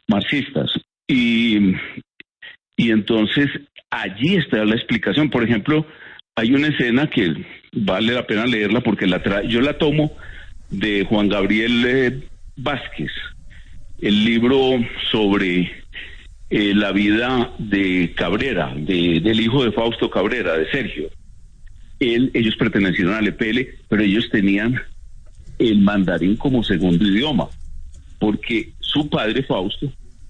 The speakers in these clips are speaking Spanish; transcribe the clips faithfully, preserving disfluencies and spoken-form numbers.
marxistas. Y, y entonces allí está la explicación. Por ejemplo, hay una escena que vale la pena leerla porque la tra- yo la tomo de Juan Gabriel eh, Vázquez, el libro sobre eh, la vida de Cabrera, de, del hijo de Fausto Cabrera, de Sergio. Él, ellos pertenecieron al E P L, pero ellos tenían el mandarín como segundo idioma, porque su padre Fausto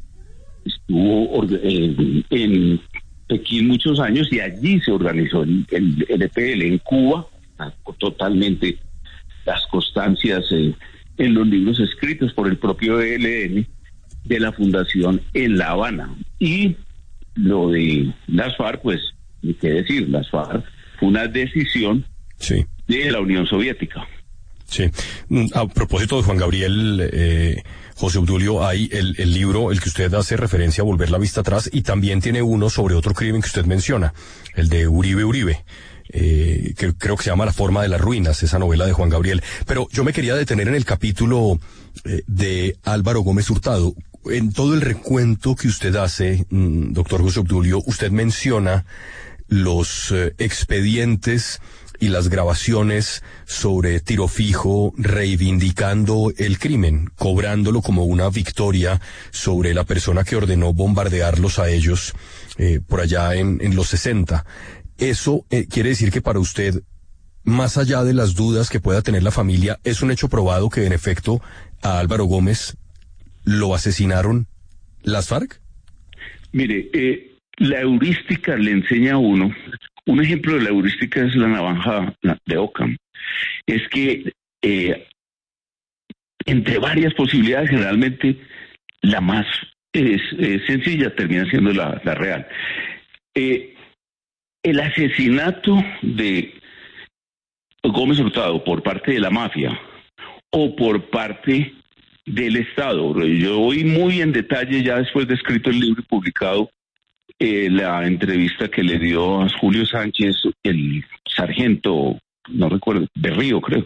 estuvo en, en Pekín muchos años y allí se organizó el, el, el E P L. En Cuba, totalmente las constancias eh, en los libros escritos por el propio E L N de la fundación en La Habana. Y lo de las FARC, pues, ni qué decir, las FARC fue una decisión sí. de la Unión Soviética. Sí. A propósito de Juan Gabriel, eh, José Obdulio, hay el, el libro, el que usted hace referencia a Volver la Vista Atrás, y también tiene uno sobre otro crimen que usted menciona, el de Uribe Uribe, eh, que creo que se llama La Forma de las Ruinas, esa novela de Juan Gabriel. Pero yo me quería detener en el capítulo eh, de Álvaro Gómez Hurtado. En todo el recuento que usted hace, mmm, doctor José Obdulio, usted menciona los eh, expedientes y las grabaciones sobre Tiro Fijo reivindicando el crimen, cobrándolo como una victoria sobre la persona que ordenó bombardearlos a ellos eh, por allá en, en los sesenta. Eso eh, quiere decir que para usted, más allá de las dudas que pueda tener la familia, es un hecho probado que en efecto a Álvaro Gómez lo asesinaron las FARC. Mire, eh, la heurística le enseña a uno. Un ejemplo de la heurística es la navaja de Occam. Es que eh, entre varias posibilidades, generalmente la más es, es sencilla termina siendo la, la real. Eh, el asesinato de Gómez Hurtado por parte de la mafia o por parte del Estado. Yo voy muy en detalle, ya después de escrito el libro y publicado, Eh, la entrevista que le dio a Julio Sánchez, el sargento, no recuerdo, Berrío creo,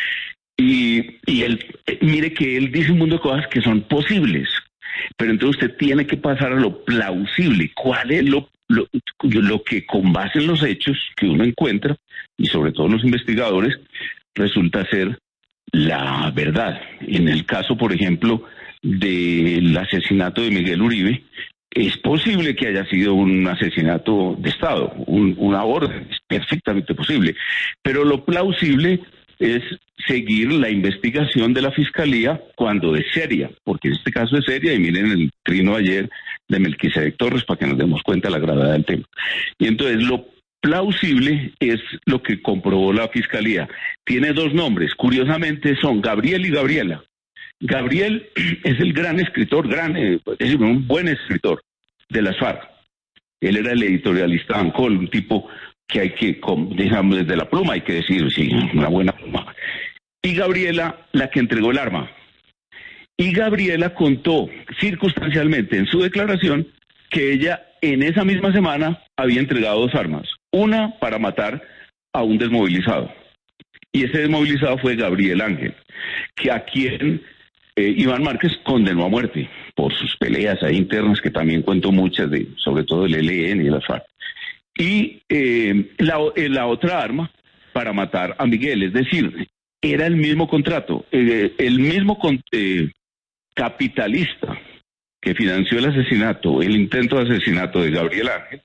y, y él, eh, mire que él dice un mundo de cosas que son posibles, pero entonces usted tiene que pasar a lo plausible. ¿Cuál es lo, lo, lo que con base en los hechos que uno encuentra, y sobre todo los investigadores, resulta ser la verdad? En el caso, por ejemplo, del asesinato de Miguel Uribe, es posible que haya sido un asesinato de Estado, un, una orden, es perfectamente posible. Pero lo plausible es seguir la investigación de la Fiscalía cuando es seria, porque en este caso es seria, y miren el trino ayer de Melquisedec Torres para que nos demos cuenta de la gravedad del tema. Y entonces lo plausible es lo que comprobó la Fiscalía. Tiene dos nombres, curiosamente son Gabriel y Gabriela. Gabriel es el gran escritor, gran, eh, es decir, un buen escritor de las FARC. Él era el editorialista Ancol, un tipo que hay que, digamos, desde la pluma hay que decir, sí, una buena pluma. Y Gabriela, la que entregó el arma. Y Gabriela contó circunstancialmente en su declaración que ella en esa misma semana había entregado dos armas. Una para matar a un desmovilizado. Y ese desmovilizado fue Gabriel Ángel, que a quien Eh, Iván Márquez condenó a muerte por sus peleas ahí internas, que también cuento muchas, de, sobre todo del E L N y de las FARC. Y eh, la, eh, la otra arma para matar a Miguel, es decir, era el mismo contrato, eh, el mismo con, eh, capitalista que financió el asesinato, el intento de asesinato de Gabriel Ángel,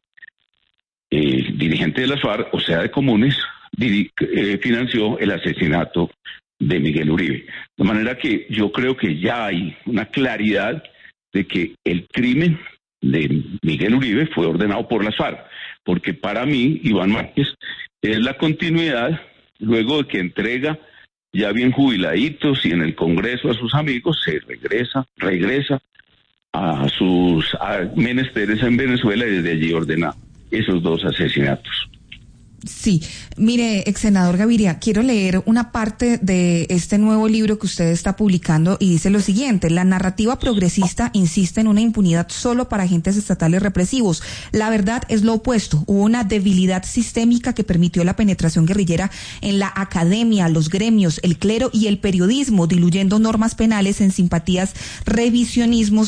eh, dirigente de las FARC, o sea, de Comunes, diri, eh, financió el asesinato de Miguel Uribe. De manera que yo creo que ya hay una claridad de que el crimen de Miguel Uribe fue ordenado por las FARC, porque para mí, Iván Márquez, es la continuidad, luego de que entrega ya bien jubiladitos y en el Congreso a sus amigos, se regresa, regresa a sus a menesteres en Venezuela y desde allí ordena esos dos asesinatos. Sí, mire, ex senador Gaviria, quiero leer una parte de este nuevo libro que usted está publicando y dice lo siguiente: la narrativa progresista insiste en una impunidad solo para agentes estatales represivos. La verdad es lo opuesto. Hubo una debilidad sistémica que permitió la penetración guerrillera en la academia, los gremios, el clero y el periodismo, diluyendo normas penales en simpatías, revisionismos